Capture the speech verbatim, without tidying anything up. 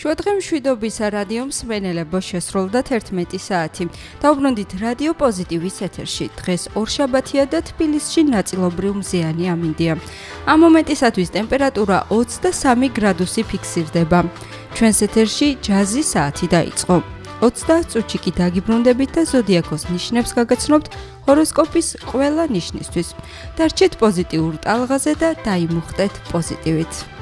შუადღე მშვიდობის რადიო მსმენელებო შესრულდა თერთმეტი საათი. დავბრუნდით რადიო პოზიტივის ეთერში. დღეს ორშაბათია და თბილისში ნაწილობრივ მზიანი ამინდია. ამ მომენტისათვის ტემპერატურა ოცდასამი გრადუსი ფიქსირდება. ჩვენს ეთერში ჯაზის საათი დაიწყო. ოცდაათ წუთში კი დაგიბრუნდებით და ზოდიაქოს ნიშნებს გაგაცნობთ ჰოროსკოპის ყველა ნიშნისთვის. დარჩეთ პოზიტიურ ტალღაზე და დაიმუხტეთ პოზიტივით.